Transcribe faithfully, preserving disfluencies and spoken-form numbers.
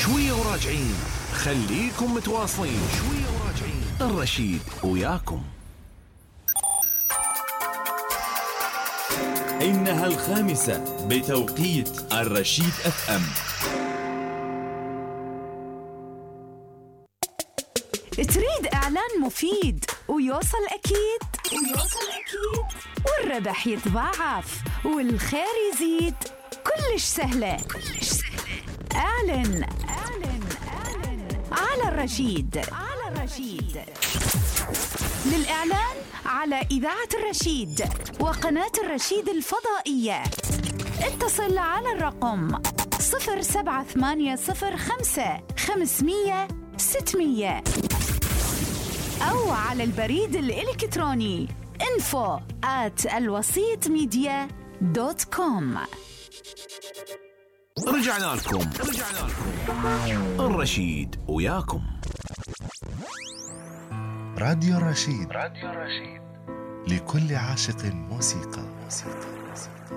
شوية وراجعين، خليكم متواصلين. شوية وراجعين، الرشيد وياكم. إنها الخامسة بتوقيت الرشيد اف ام. تريد إعلان مفيد ويوصل أكيد ويوصل أكيد والربح يتضاعف والخير يزيد؟ كلش سهلة كلش سهلة. أعلن أعلن أعلن على الرشيد على الرشيد. للإعلان على إذاعة الرشيد وقناة الرشيد الفضائية اتصل على الرقم صفر سبعة ثمانية صفر خمسة خمسمية ستمية أو على البريد الإلكتروني info at الوسيط ميديا دوت كوم. رجعنا لكم رجعنا لكم الرشيد وياكم. راديو الرشيد، راديو الرشيد لكل عاشق موسيقى. موسيقى.